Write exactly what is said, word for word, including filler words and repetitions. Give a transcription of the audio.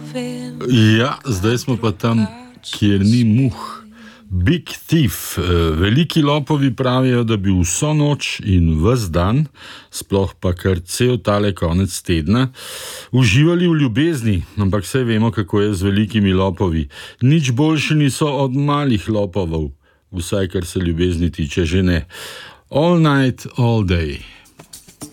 Ja, zdaj smo pa tam, kjer ni muh. Big Thief. Veliki lopovi pravijo, da bi vso noč in ves dan, sploh pa kar cel tale konec tedna, uživali v ljubezni, ampak saj vemo, kako je z velikimi lopovi. Nič boljši niso od malih lopovov, vsaj kar se ljubezni tiče, že ne. All night, all day.